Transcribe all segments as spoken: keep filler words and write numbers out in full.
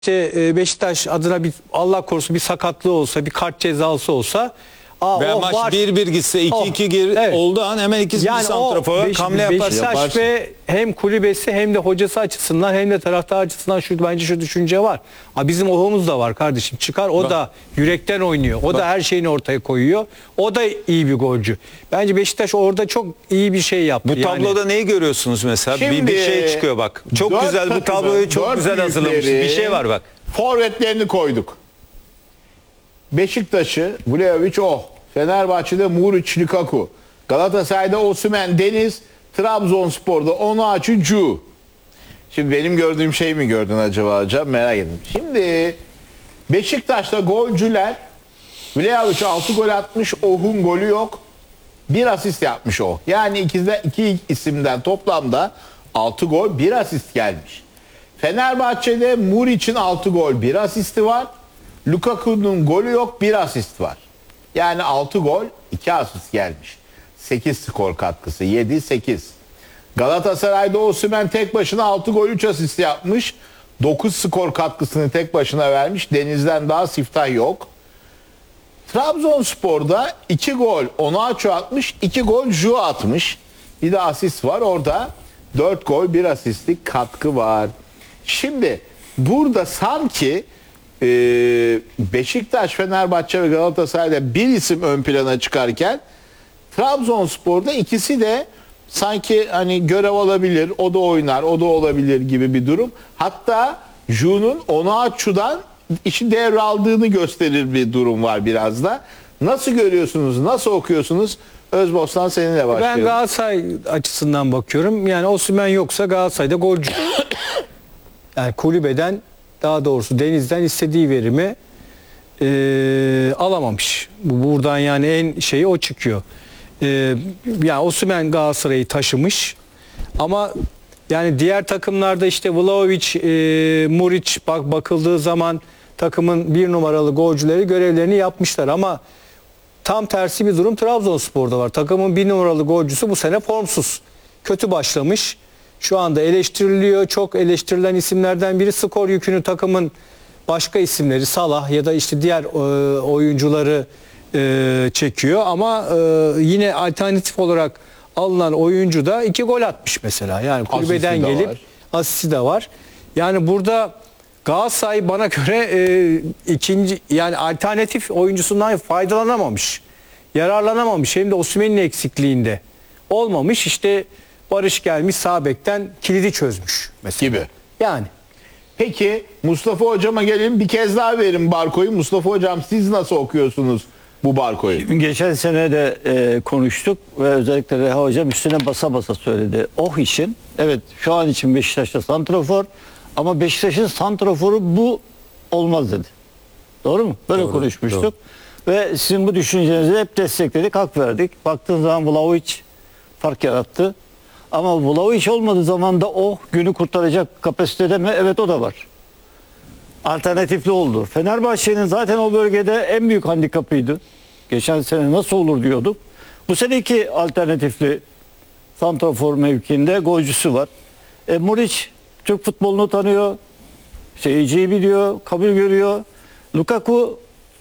İşte Beşiktaş adına bir Allah korusun bir sakatlığı olsa, bir kart cezası olsa, aa, Veya o maç var. bir bir gitse iki iki Oh, gir evet. oldu an hemen ikisi Yani bir santrafor Beş- hamle yapar. Beşiktaş Yaparsın. ve hem kulübesi hem de hocası açısından hem de taraftar açısından şu bence şu düşünce var. Ha, bizim ohumuz da var kardeşim. Çıkar o Bak. da yürekten oynuyor. O Bak. da her şeyini ortaya koyuyor. O da iyi bir golcü. Bence Beşiktaş orada çok iyi bir şey yaptı. Bu yani. tabloda neyi görüyorsunuz mesela? Bir, Şimdi, bir şey çıkıyor bak. Çok dört güzel bu takımın, tabloyu çok dört güzel hazırlamış. büyükleri, Bir şey var bak. Forvetlerini koyduk. Beşiktaş'ı Vlahovic oh. Fenerbahçe'de Muric, Lukaku. Galatasaray'da Osimhen, Deniz. Trabzonspor'da Onaçu, Cu. Şimdi benim gördüğüm şey mi gördün acaba hocam? Merak ettim. Şimdi Beşiktaş'ta golcüler Vlahovic altı gol atmış. Oh'un golü yok. Bir asist yapmış o. Yani ikide iki isimden toplamda altı gol, bir asist gelmiş. Fenerbahçe'de Muric'in altı gol, bir asisti var. Lukaku'nun golü yok, bir asist var. Yani altı gol, iki asist gelmiş. sekiz skor katkısı, yedi sekiz. Galatasaray'da Osimhen tek başına altı gol, üç asist yapmış. dokuz skor katkısını tek başına vermiş. Deniz'den daha siftah yok. Trabzonspor'da iki gol Onaçu atmış, iki gol Ju atmış. Bir de asist var orada. dört gol, bir asistlik katkı var. Şimdi burada sanki e, Beşiktaş, Fenerbahçe ve Galatasaray'da bir isim ön plana çıkarken Trabzonspor'da ikisi de sanki hani görev alabilir, o da oynar, o da olabilir gibi bir durum. Hatta Ju'nun Onaçu'dan işi devraldığını gösterir bir durum var biraz da. Nasıl görüyorsunuz, nasıl okuyorsunuz? Özbostan seninle başlayalım. Ben Galatasaray açısından bakıyorum. Yani Osimhen yoksa Galatasaray'da golcü. Yani kulübeden, daha doğrusu Deniz'den istediği verimi e, alamamış. Bu buradan yani en şeyi o çıkıyor. E, yani Osimhen Galatasaray'ı taşımış. Ama yani diğer takımlarda işte Vlahovic, e, Muric bak bakıldığı zaman takımın bir numaralı golcüleri görevlerini yapmışlar ama tam tersi bir durum Trabzonspor'da var. Takımın bir numaralı golcüsü bu sene formsuz. Kötü başlamış. Şu anda eleştiriliyor. Çok eleştirilen isimlerden biri, skor yükünü takımın başka isimleri Salah ya da işte diğer e, oyuncuları e, çekiyor. Ama e, yine alternatif olarak alınan oyuncu da iki gol atmış mesela. Yani kulübeden Asisti de gelip var. asisti de var. Yani burada Galatasaray bana göre e, ikinci yani alternatif oyuncusundan faydalanamamış. Yararlanamamış. Hem de Osimhen'in eksikliğinde olmamış. İşte Barış gelmiş sağ bekten kilidi çözmüş mesela. Gibi. Yani. Peki Mustafa Hocam'a gelelim. Bir kez daha verin barkoyu. Mustafa Hocam siz nasıl okuyorsunuz bu barkoyu? Geçen sene de e, konuştuk ve özellikle Reha Hocam üstüne basa basa söyledi. Oh için, evet şu an için Beşiktaş'ta santrafor ama Beşiktaş'ın santraforu bu olmaz dedi. Doğru mu? Böyle Doğru, konuşmuştuk. doğru. Ve sizin bu düşüncenizi hep destekledik, hak verdik. Baktığın zaman Vlahovic fark yarattı. Ama Vlahovic olmadığı zaman da o günü kurtaracak kapasitede mi? Evet, o da var. Alternatifli oldu. Fenerbahçe'nin zaten o bölgede en büyük handikapıydı. Geçen sene nasıl olur diyorduk. Bu seneki alternatifli santrafor mevkiinde golcüsü var. E, Muric Türk futbolunu tanıyor. Seyirciyi biliyor, kabul görüyor. Lukaku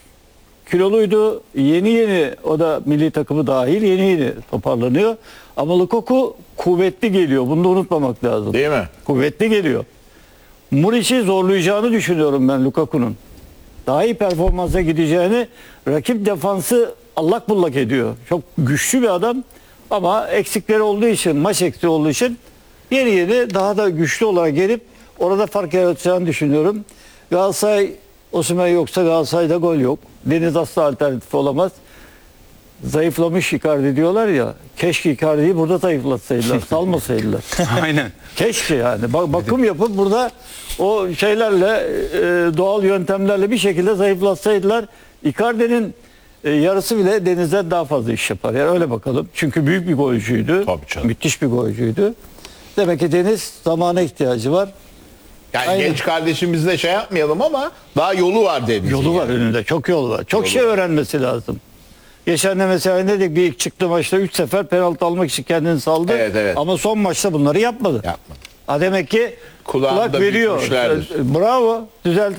kiloluydu. Yeni yeni, o da milli takımı dahil, yeni yeni toparlanıyor. Ama Lukaku kuvvetli geliyor. Bunu da unutmamak lazım. Değil mi? Kuvvetli geliyor. Muric'i zorlayacağını düşünüyorum ben Lukaku'nun. Daha iyi performansa gideceğini, rakip defansı allak bullak ediyor. Çok güçlü bir adam ama eksikleri olduğu için, maç eksiği olduğu için yeni yeni daha da güçlü olarak gelip orada fark yaratacağını düşünüyorum. Galatasaray, Osimhen yoksa Galatasaray'da gol yok. Deniz asla alternatif olamaz. Zayıflamış Icardi diyorlar ya. Keşke Icardi'yi burada zayıflatsaydılar, salmasaydılar. Aynen. Keşke yani. Bak, bakım yapıp burada o şeylerle, e, doğal yöntemlerle bir şekilde zayıflatsaydılar. Icardi'nin e, yarısı bile Deniz'den daha fazla iş yapar. Yani öyle bakalım. Çünkü büyük bir golcüydü. Tabii canım. Müthiş bir golcüydü. Demek ki Deniz zamana ihtiyacı var. Yani Aynen. genç kardeşimizle şey yapmayalım ama daha yolu var Deniz'in. Yolu var yani. önünde. Çok yol var. Çok Yolu şey var. öğrenmesi lazım. Geçen de mesela ne dedik, bir ilk çıktığı maçta üç sefer penaltı almak için kendini saldı. Evet, evet. Ama son maçta bunları yapmadı. Yapmadı. Ha demek ki Kulağında kulak veriyor. bükmüşlerdir. Bravo. Düzelt.